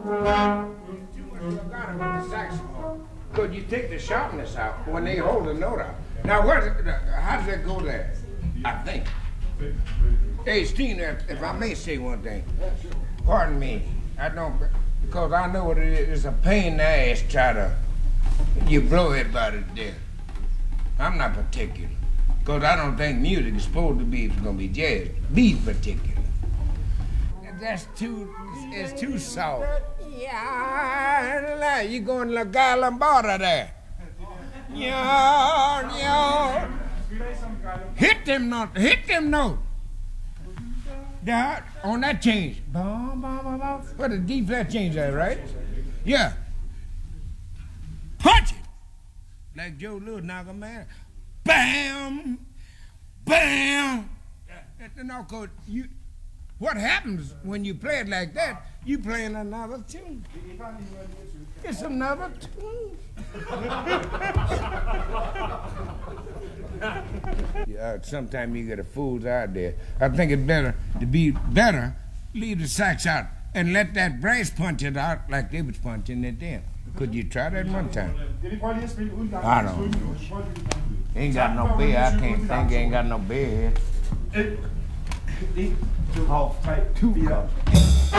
With the saxophone. Because you take the sharpness out when they hold the note out. Now, how does that go there? I think. Hey, Steve, if I may say one thing. Pardon me. I don't, because I know what it is. It's a pain in the ass you blow everybody to death. I'm not particular. Because I don't think music is supposed to be, if it's going to be jazz. Be particular. It's too soft. Yeah, you going to La Galambada there. Yeah. Hit them notes. On that change. What a D flat change that, right? Yeah. Punch it. Like Joe Louis knock a man. Bam! Bam! No, cause what happens when you play it like that, you playing another tune. It's another tune. Yeah, sometimes you get a fools out there. I think it's better, leave the sax out and let that brass punch it out like they was punching it then. Could you try that one time? I don't know. Ain't got no beer. I can't think. Ain't got no beer here. Half tight, 2 cups.